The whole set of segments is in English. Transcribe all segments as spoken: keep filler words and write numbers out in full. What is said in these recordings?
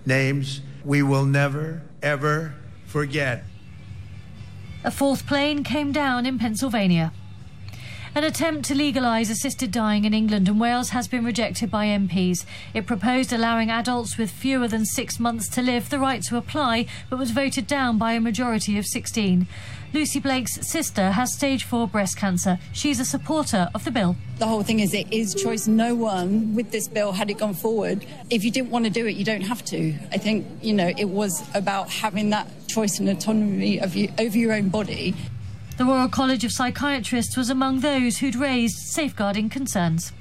names we will never, ever forget. A fourth plane came down in Pennsylvania. An attempt to legalise assisted dying in England and Wales has been rejected by M Ps. It proposed allowing adults with fewer than six months to live the right to apply, but was voted down by a majority of sixteen. Lucy Blake's sister has stage four breast cancer. She's a supporter of the bill. The whole thing is it is choice. No one with this bill, had it gone forward, if you didn't want to do it, you don't have to. I think, you know, it was about having that choice and autonomy of you, over your own body. The Royal College of Psychiatrists was among those who'd raised safeguarding concerns.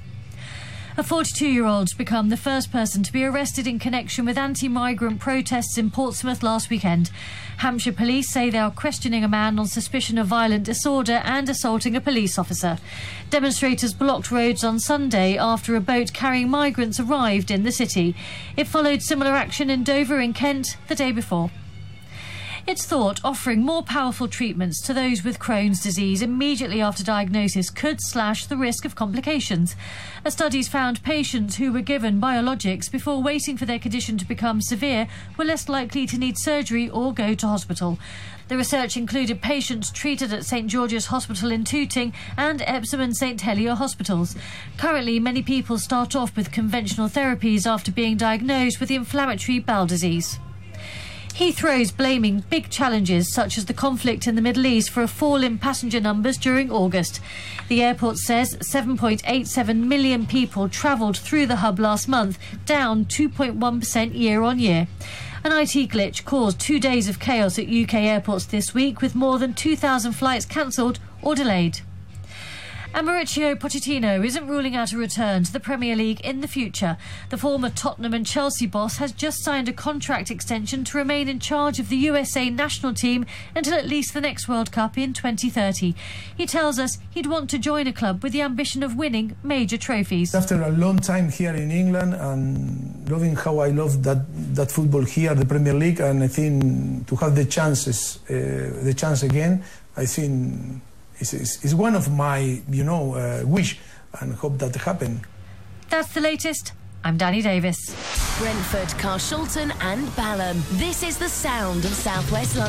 A forty-two-year-old's become the first person to be arrested in connection with anti-migrant protests in Portsmouth last weekend. Hampshire police say they are questioning a man on suspicion of violent disorder and assaulting a police officer. Demonstrators blocked roads on Sunday after a boat carrying migrants arrived in the city. It followed similar action in Dover in Kent the day before. It's thought offering more powerful treatments to those with Crohn's disease immediately after diagnosis could slash the risk of complications. A study's found patients who were given biologics before waiting for their condition to become severe were less likely to need surgery or go to hospital. The research included patients treated at St George's Hospital in Tooting and Epsom and St Helier hospitals. Currently, many people start off with conventional therapies after being diagnosed with inflammatory bowel disease. Heathrow's blaming big challenges such as the conflict in the Middle East for a fall in passenger numbers during August. The airport says seven point eight seven million people travelled through the hub last month, down two point one percent year on year. An I T glitch caused two days of chaos at U K airports this week, with more than two thousand flights cancelled or delayed. And Mauricio Pochettino isn't ruling out a return to the Premier League in the future. The former Tottenham and Chelsea boss has just signed a contract extension to remain in charge of the U S A national team until at least the next World Cup in twenty thirty. He tells us he'd want to join a club with the ambition of winning major trophies. After a long time here in England and loving how I love that, that football here, the Premier League, and I think to have the chances, uh, the chance again, I think It's, it's, it's one of my, you know, uh, wish and hope that happen. That's the latest. I'm Danny Davis. Brentford, Carshalton and Balham. This is the sound of South West London.